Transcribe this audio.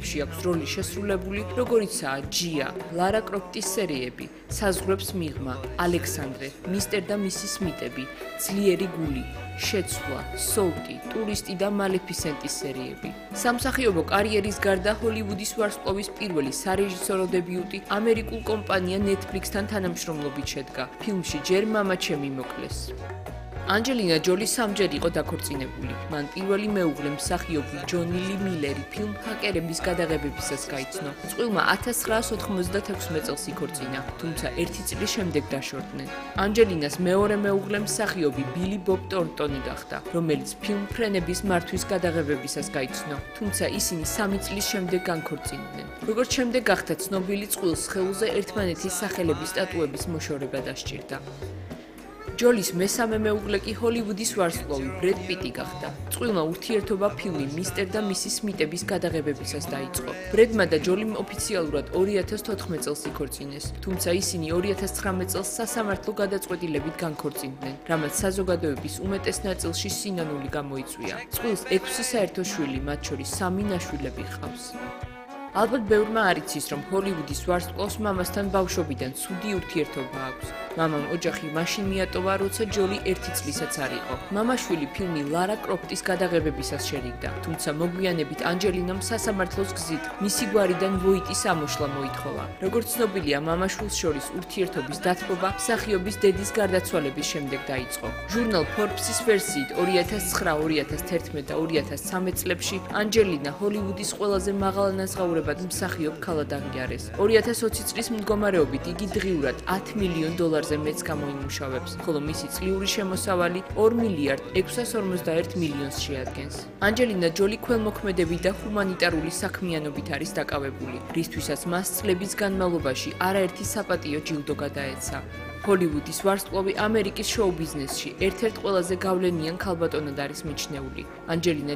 ფილმებში აქვს როლი შესრულებული, როგორიცაა ჯია, ლარა კროფტის სერიები, საზღვრებს მიღმა, ალექსანდრე, მისტერ და მისის სმიტები, ძლიერი გული, შეცვლა, სოლტი, ტურისტი და მალეფისენტის სერიები. სამსახიობო კარიერის გარდა ჰოლივუდის ვარსკვლავის პირველი სარეჟისორო დებიუტი ამერიკულ კომპანია Netflix-თან თანამშრომლობით შედგა. ფილმში ჯერ მამა ჩემი მოკლეს. ანჯელინა ჯოლი სამჯერ იყო დაქორწინებული. მან პირველი მეუღლე მსახიობი ჯონი ლი მილერი ფილმ ჰაკერების გადაღებებისას გაიცნო. წყვილმა 1996 წელს იქორწინა, თუმცა 1 წლის შემდეგ დაშორდნენ. ანჯელინას მეორე მეუღლე მსახიობი ბილი ბობ ტორნტონი გახდა, რომელიც ფილმ ფრენების მართვის გადაღებებისას გაიცნო, თუმცა ისინი 3 წლის შემდეგ განქორწინდნენ. როგორც შემდეგ გახდა ცნობილი, წყვილს სხეულზე ერთმანეთის სახელების სტატუების მოშორება დასჭირდა. ჯოლის მესამე მეუღლე კი ჰოლივუდის ვარსკვლავი ბრედ პიტი გახდა. წყვილმა ურთიერთობა ფილმი მისტერ და მისის სმიტების გადაღებებისას დაიწყო. ბრედმა და ჯოლიმ ოფიციალურად 2014 წელს იქორწინეს, თუმცა ისინი 2019 წელს სასამართლო გადაწყვეტილებით განქორწინდნენ, რამაც საზოგადოების უმეტეს ნაწილში სინანული გამოიწვია. წყვილს 6 საერთო შვილი, მათ შორის 3 ნაშვილები ჰყავს. ალბათ ბევრმა არ იცის, რომ ჰოლივუდის ვარსკვლავს მამასთან ბავშვობიდან ცუდი ურთიერთობა აქვს. მამამ ოჯახი მაშინ მიატოვა, როცა ჯოლი 1 წლისაც არ იყო. მამა-შვილი ფილმი ლარა კროფტის გადაღებებისას შერიგდა, თუმცა მოგვიანებით ანჯელინამ სასამართლოს გზით მისი გვარიდან ვოიტის ამოშლა მოითხოვა. როგორც ცნობილია, მამა-შვილს შორის ურთიერთობის დათბობა მსახიობის დედის გარდაცვალების შემდეგ დაიწყო. ჟურნალ Forbes-ის ვერსიით 2009, 2011 და 2013 წლებში ანჯელინა ჰოლივუდის ყველაზე მაღალანაზღაურებად მსახიობ ქალად აღიარეს. 2020 წლის მდგომარეობით იგი დღიურად $10 მილიონ მეც გამოიმუშავებს, ხოლო მისი წლიური შემოსავალი 2 მილიარდ 651 მილიონს შეადგენს. ანჯელინა ჯოლი ქველმოქმედებით და ჰუმანიტარული საქმიანობით არის დაკავებული, რისთვისაც მას წლების განმავლობაში არაერთი საპატიო ჯილდო გადაეცა. ჰოლივუდის ვარსკვლავი ამერიკის შოუ-ბიზნესში ერთ-ერთ ყველაზე გავლენიან ქალბატონად არის მიჩნეული. ანჯელინა